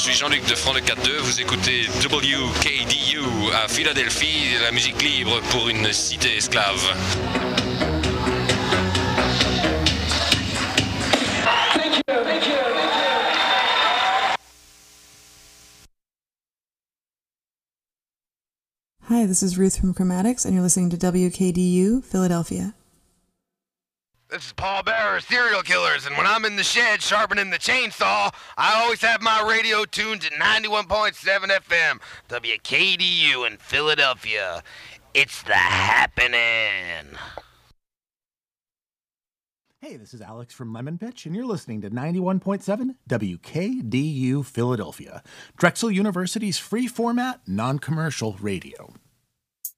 suis Jean-Luc Defranc de 4-2. Vous écoutez WKDU à Philadelphie, la musique libre pour une cité esclave. Thank you. Hi, this is Ruth from Chromatics, and you're listening to WKDU, Philadelphia. This is Paul Bearer, Serial Killers, and when I'm in the shed sharpening the chainsaw, I always have my radio tuned to 91.7 FM, WKDU in Philadelphia. It's the happening. Hey, this is Alex from Lemon Pitch, and you're listening to 91.7 WKDU Philadelphia, Drexel University's free format, non-commercial radio.